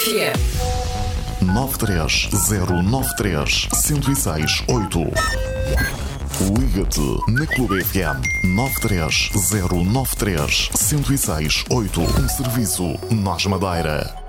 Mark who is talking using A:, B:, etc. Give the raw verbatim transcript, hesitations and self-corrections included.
A: F M.
B: nove três zero nove três, um zero seis oito. Liga-te na Clube F M nove três zero nove três, um zero seis oito. Um serviço Nós Madeira.